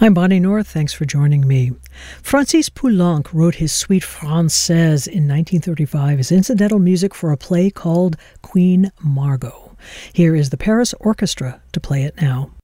I'm Bonnie North. Thanks for joining me. Francis Poulenc wrote his Suite Française in 1935 as incidental music for a play called Queen Margot. Here is the Paris Orchestra to play it now.